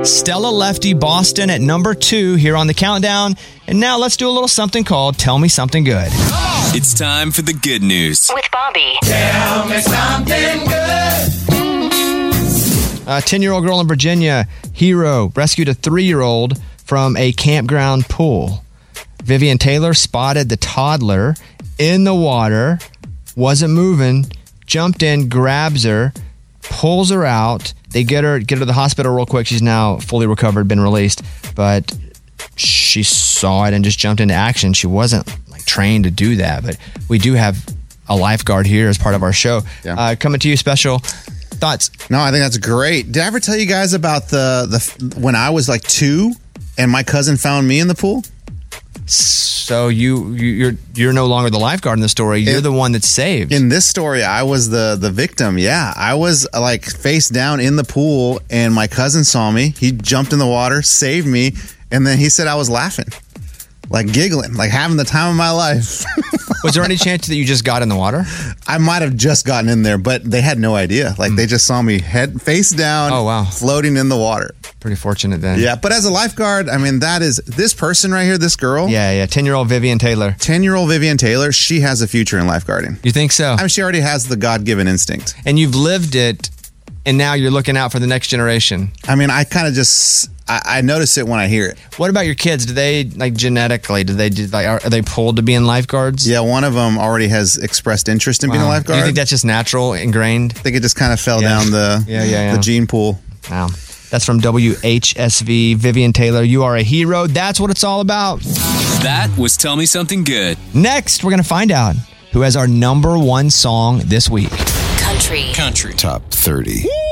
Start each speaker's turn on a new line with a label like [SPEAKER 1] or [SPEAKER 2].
[SPEAKER 1] Stella Lefty Boston at number 2 here on the countdown. And now let's do a little something called Tell Me Something Good.
[SPEAKER 2] It's time for the good news.
[SPEAKER 3] With Bobby.
[SPEAKER 4] Tell me something good.
[SPEAKER 1] A 10-year-old girl in Virginia, Hero, rescued a 3-year-old from a campground pool. Vivian Taylor spotted the toddler in the water, wasn't moving, jumped in, grabs her, pulls her out. They get her to the hospital real quick. She's now fully recovered, been released, but she saw it and just jumped into action. She wasn't trained to do that, but we do have a lifeguard here as part of our show.
[SPEAKER 5] Yeah.
[SPEAKER 1] Coming to you, special thoughts.
[SPEAKER 5] No, I think that's great. Did I ever tell you guys about the when I was 2 and my cousin found me in the pool?
[SPEAKER 1] So you're no longer the lifeguard in the story. You're the one that's saved.
[SPEAKER 5] In this story, I was the victim. Yeah, I was face down in the pool, and my cousin saw me. He jumped in the water, saved me, and then he said I was laughing, giggling, having the time of my life.
[SPEAKER 1] Was there any chance that you just got in the water?
[SPEAKER 5] I might have just gotten in there, but they had no idea. They just saw me face down,
[SPEAKER 1] oh, wow,
[SPEAKER 5] floating in the water.
[SPEAKER 1] Pretty fortunate then.
[SPEAKER 5] Yeah, but as a lifeguard, that is this person right here, this girl.
[SPEAKER 1] Yeah, 10-year-old Vivian Taylor.
[SPEAKER 5] 10-year-old Vivian Taylor, she has a future in lifeguarding.
[SPEAKER 1] You think so?
[SPEAKER 5] She already has the God-given instinct.
[SPEAKER 1] And you've lived it, and now you're looking out for the next generation.
[SPEAKER 5] I kind of just... I notice it when I hear it.
[SPEAKER 1] What about your kids? Do they genetically? Are they pulled to being lifeguards?
[SPEAKER 5] Yeah, one of them already has expressed interest in being a lifeguard.
[SPEAKER 1] Do you think that's just natural, ingrained?
[SPEAKER 5] I think it just kind of fell down the gene pool.
[SPEAKER 1] Wow, that's from WHSV. Vivian Taylor, you are a hero. That's what it's all about.
[SPEAKER 2] That was Tell Me Something Good.
[SPEAKER 1] Next, we're gonna find out who has our number 1 song this week.
[SPEAKER 3] Country.
[SPEAKER 2] Country.
[SPEAKER 6] Top 30.